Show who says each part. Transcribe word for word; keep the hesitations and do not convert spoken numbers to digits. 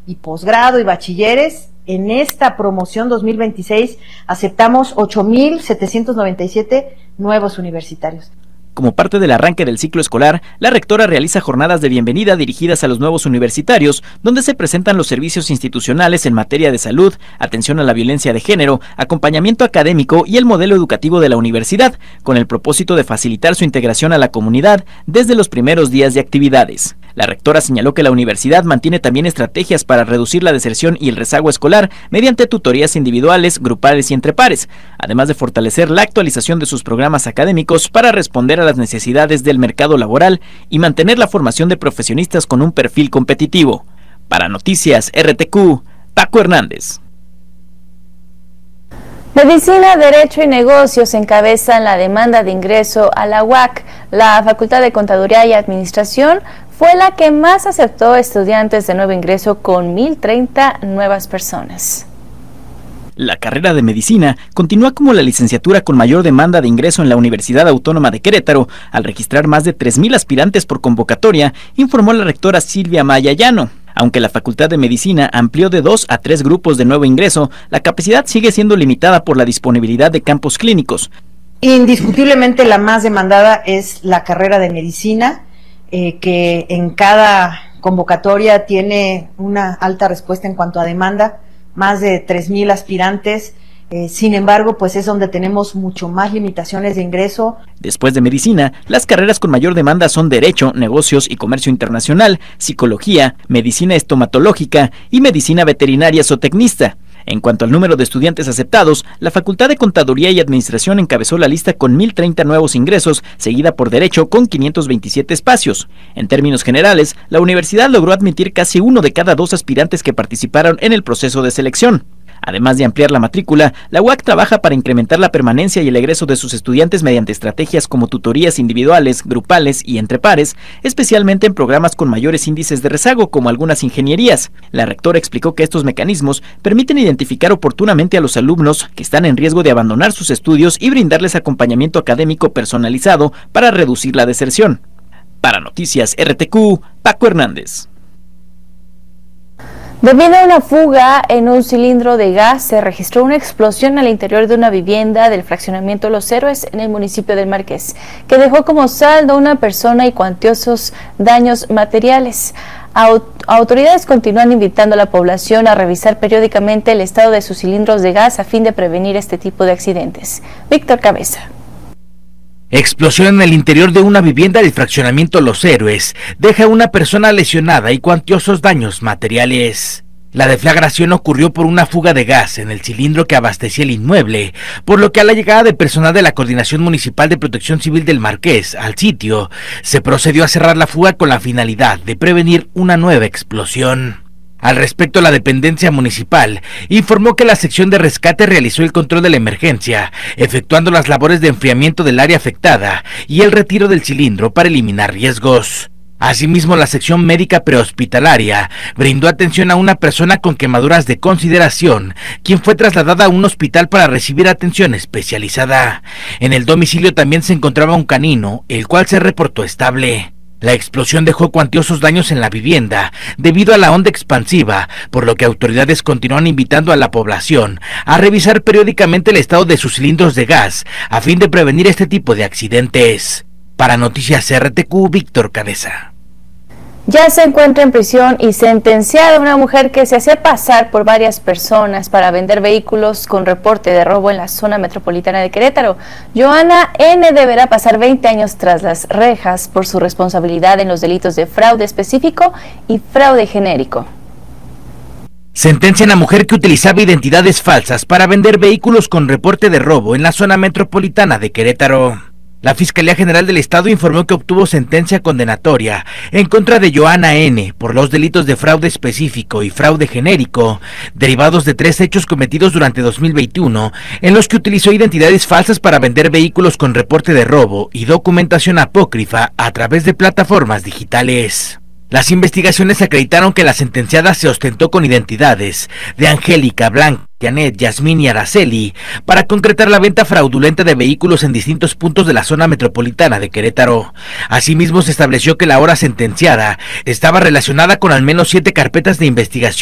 Speaker 1: y posgrado y bachilleres. En esta promoción dos mil veintiséis aceptamos ocho mil setecientos noventa y siete nuevos universitarios.
Speaker 2: Como parte del arranque del ciclo escolar, la rectora realiza jornadas de bienvenida dirigidas a los nuevos universitarios, donde se presentan los servicios institucionales en materia de salud, atención a la violencia de género, acompañamiento académico y el modelo educativo de la universidad, con el propósito de facilitar su integración a la comunidad desde los primeros días de actividades. La rectora señaló que la universidad mantiene también estrategias para reducir la deserción y el rezago escolar mediante tutorías individuales, grupales y entre pares, además de fortalecer la actualización de sus programas académicos para responder a las necesidades del mercado laboral y mantener la formación de profesionistas con un perfil competitivo. Para Noticias R T Q, Paco Hernández.
Speaker 3: Medicina, Derecho y Negocios encabezan la demanda de ingreso a la U A C. La Facultad de Contaduría y Administración fue la que más aceptó estudiantes de nuevo ingreso, con mil treinta nuevas personas.
Speaker 2: La carrera de Medicina continúa como la licenciatura con mayor demanda de ingreso en la Universidad Autónoma de Querétaro, al registrar más de tres mil aspirantes por convocatoria, informó la rectora Silvia Maya Llano. Aunque la Facultad de Medicina amplió de dos a tres grupos de nuevo ingreso, la capacidad sigue siendo limitada por la disponibilidad de campos clínicos.
Speaker 1: Indiscutiblemente la más demandada es la carrera de Medicina, eh, que en cada convocatoria tiene una alta respuesta en cuanto a demanda, más de tres mil aspirantes. Eh, sin embargo, pues es donde tenemos mucho más limitaciones de ingreso.
Speaker 2: Después de Medicina, las carreras con mayor demanda son Derecho, Negocios y Comercio Internacional, Psicología, Medicina Estomatológica y Medicina Veterinaria Zootecnista. En cuanto al número de estudiantes aceptados, la Facultad de Contaduría y Administración encabezó la lista con mil treinta nuevos ingresos, seguida por Derecho con quinientos veintisiete espacios. En términos generales, la universidad logró admitir casi uno de cada dos aspirantes que participaron en el proceso de selección. Además de ampliar la matrícula, la U A C trabaja para incrementar la permanencia y el egreso de sus estudiantes mediante estrategias como tutorías individuales, grupales y entre pares, especialmente en programas con mayores índices de rezago como algunas ingenierías. La rectora explicó que estos mecanismos permiten identificar oportunamente a los alumnos que están en riesgo de abandonar sus estudios y brindarles acompañamiento académico personalizado para reducir la deserción. Para Noticias R T Q, Paco Hernández.
Speaker 3: Debido a una fuga en un cilindro de gas, se registró una explosión al interior de una vivienda del fraccionamiento Los Héroes en el municipio del Marqués, que dejó como saldo una persona y cuantiosos daños materiales. Autoridades continúan invitando a la población a revisar periódicamente el estado de sus cilindros de gas a fin de prevenir este tipo de accidentes. Víctor Cabeza.
Speaker 4: Explosión en el interior de una vivienda del fraccionamiento Los Héroes deja a una persona lesionada y cuantiosos daños materiales. La deflagración ocurrió por una fuga de gas en el cilindro que abastecía el inmueble, por lo que a la llegada de personal de la Coordinación Municipal de Protección Civil del Marqués al sitio, se procedió a cerrar la fuga con la finalidad de prevenir una nueva explosión. Al respecto, la dependencia municipal informó que la sección de rescate realizó el control de la emergencia, efectuando las labores de enfriamiento del área afectada y el retiro del cilindro para eliminar riesgos. Asimismo, la sección médica prehospitalaria brindó atención a una persona con quemaduras de consideración, quien fue trasladada a un hospital para recibir atención especializada. En el domicilio también se encontraba un canino, el cual se reportó estable. La explosión dejó cuantiosos daños en la vivienda debido a la onda expansiva, por lo que autoridades continúan invitando a la población a revisar periódicamente el estado de sus cilindros de gas a fin de prevenir este tipo de accidentes. Para Noticias R T Q, Víctor Cabeza.
Speaker 3: Ya se encuentra en prisión y sentenciada una mujer que se hacía pasar por varias personas para vender vehículos con reporte de robo en la zona metropolitana de Querétaro. Joana N. deberá pasar veinte años tras las rejas por su responsabilidad en los delitos de fraude específico y fraude genérico.
Speaker 4: Sentencian a mujer que utilizaba identidades falsas para vender vehículos con reporte de robo en la zona metropolitana de Querétaro. La Fiscalía General del Estado informó que obtuvo sentencia condenatoria en contra de Joana N. por los delitos de fraude específico y fraude genérico, derivados de tres hechos cometidos durante dos mil veintiuno, en los que utilizó identidades falsas para vender vehículos con reporte de robo y documentación apócrifa a través de plataformas digitales. Las investigaciones acreditaron que la sentenciada se ostentó con identidades de Angélica, Blanca, Janet, Yasmín y Araceli para concretar la venta fraudulenta de vehículos en distintos puntos de la zona metropolitana de Querétaro. Asimismo, se estableció que la ahora sentenciada estaba relacionada con al menos siete carpetas de investigación